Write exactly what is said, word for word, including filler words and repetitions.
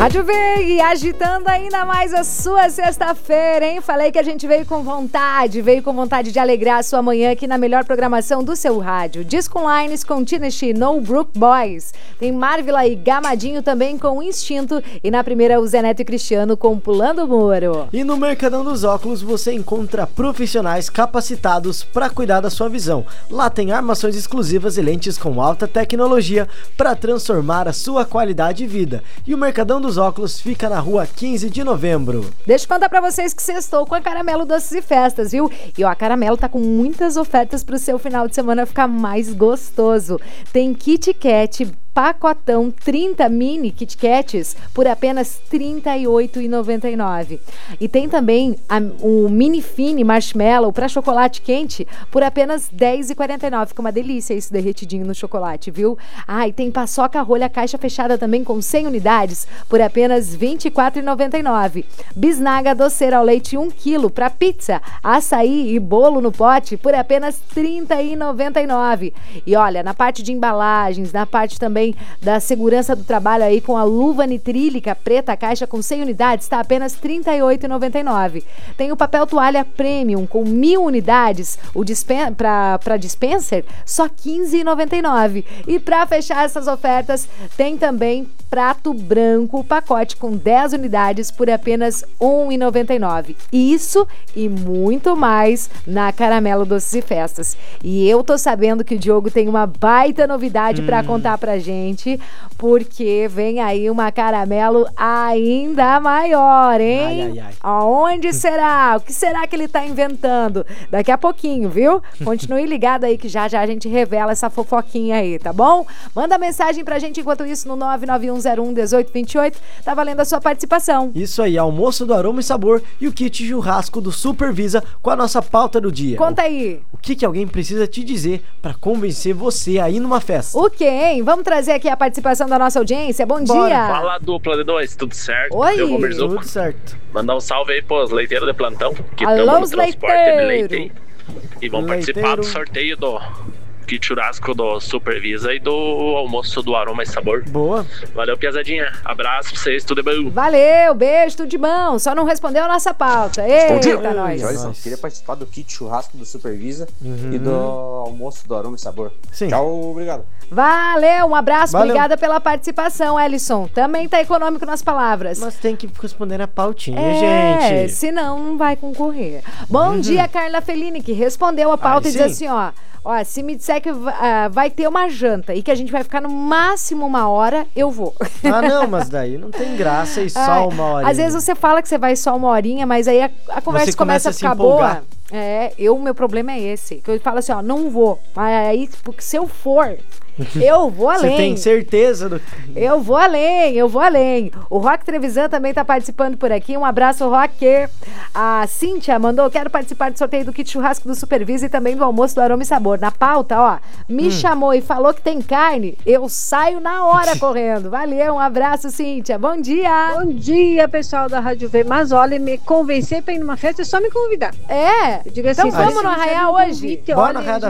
Rádio V e agitando ainda mais a sua sexta-feira, hein? Falei que a gente veio com vontade, veio com vontade de alegrar a sua manhã aqui na melhor programação do seu rádio. Disco Lines com Teenage No Brook Boys. Tem Marvila e Gamadinho também com Instinto. E na primeira, o Zé Neto e Cristiano com Pulando o Muro. E no Mercadão dos Óculos você encontra profissionais capacitados para cuidar da sua visão. Lá tem armações exclusivas e lentes com alta tecnologia para transformar a sua qualidade de vida. E o Mercadão dos Óculos fica na rua quinze de novembro. Deixa eu contar pra vocês que sextou com a Caramelo Doces e Festas, viu? E ó, a Caramelo tá com muitas ofertas pro seu final de semana ficar mais gostoso. Tem Kit Kat pacotão trinta mini Kit Kats por apenas trinta e oito reais e noventa e nove centavos. E tem também a, o mini fine marshmallow para chocolate quente por apenas dez reais e quarenta e nove centavos. Fica uma delícia isso derretidinho no chocolate, viu? Ah, e tem paçoca rolha caixa fechada também com cem unidades por apenas vinte e quatro reais e noventa e nove centavos. Bisnaga doceira ao leite um quilo para pizza, açaí e bolo no pote por apenas trinta reais e noventa e nove centavos. E olha, na parte de embalagens, na parte também da segurança do trabalho aí com a luva nitrílica preta, caixa com cem unidades, está apenas trinta e oito reais e noventa e nove centavos. Tem o papel toalha premium com mil unidades, o dispen- para dispenser, só quinze reais e noventa e nove centavos. E para fechar essas ofertas, tem também prato branco, pacote com dez unidades por apenas um real e noventa e nove centavos. Isso e muito mais na Caramelo Doces e Festas. E eu tô sabendo que o Diogo tem uma baita novidade hum. para contar pra gente, porque vem aí uma Caramelo ainda maior, hein? Ai, ai, ai. Aonde será? O que será que ele tá inventando? Daqui a pouquinho, viu? Continue ligado aí que já já a gente revela essa fofoquinha aí, tá bom? Manda mensagem pra gente enquanto isso no nove nove um zero um um oito dois oito. Tá valendo a sua participação. Isso aí, almoço do Aroma e Sabor e o kit churrasco do Supervisa com a nossa pauta do dia. Conta aí. O, o que, que alguém precisa te dizer pra convencer você a ir numa festa? O quê, hein? Vamos trazer aqui a participação da nossa audiência. Bom Bora. dia. Fala, dupla de dois, tudo certo? Oi. Eu vou Tudo certo. Mandar um salve aí pros leiteiros de plantão que Alô, estão no os transporte leiteiro. de leite aí. E vão Leiteiro. participar do sorteio do kit churrasco do Supervisa e do almoço do Aroma e Sabor. Boa. Valeu, piazadinha. Abraço pra vocês, tudo bom? Valeu, beijo, tudo de bom. Só não respondeu a nossa pauta. Eita, nós. Olha só, queria participar do kit churrasco do Supervisa Uhum. e do almoço do Aroma e Sabor. Sim. Tchau, obrigado. Valeu, um abraço, Valeu. obrigada pela participação, Ellison. Também tá econômico nas palavras. Mas tem que responder a pautinha, É, gente. senão não vai concorrer. Bom Uhum. dia, Carla Fellini, que respondeu a pauta Ai, e diz sim. assim, ó. Ó, se me disser que uh, vai ter uma janta e que a gente vai ficar no máximo uma hora, eu vou. Ah, não, mas daí não tem graça e só Ai, uma hora. Às vezes você fala que você vai só uma horinha, mas aí a, a conversa Você começa, começa a a se ficar empolgar. boa. É, eu, meu problema é esse. Que eu falo assim, ó, não vou. Mas aí, porque se eu for, eu vou além. Você tem certeza do... Eu vou além, eu vou além. O Rock Trevisan também tá participando por aqui. Um abraço, Rock. A Cíntia mandou, quero participar do sorteio do kit churrasco do Supervisa e também do almoço do Aroma e Sabor. Na pauta, ó, me Hum. chamou e falou que tem carne, eu saio na hora correndo. Valeu, um abraço, Cíntia. Bom dia. Bom dia, pessoal da Rádio V. Mas olha, me convencer pra ir numa festa é só me convidar. É, Eu digo assim, então olha, vamos se no não tiver Arraial um hoje? convite, Bora olha, no Arraial da